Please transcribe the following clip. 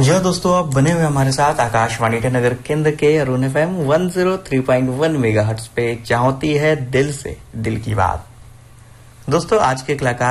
जी हाँ दोस्तों, आप बने हुए हमारे साथ आकाशवाणी नगर केंद्र के अरुण FM 103.1 मेगाहर्ट्ज पे, जहाँ होती है दिल से दिल की बात। दोस्तों, आज के कलाकार